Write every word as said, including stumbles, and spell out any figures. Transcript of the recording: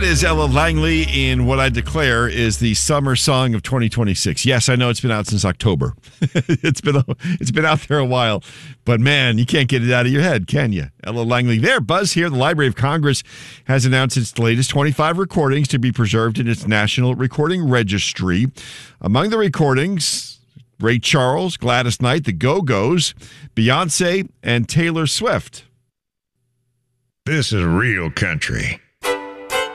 That is Ella Langley in what I declare is the summer song of twenty twenty-six. Yes, I know it's been out since October. it's been it's been out there a while, but man, you can't get it out of your head, can you? Ella Langley there. Buzz here. The Library of Congress has announced its latest twenty-five recordings to be preserved in its National Recording Registry. Among the recordings, Ray Charles, Gladys Knight, the Go-Go's, Beyonce, and Taylor Swift. This is real country.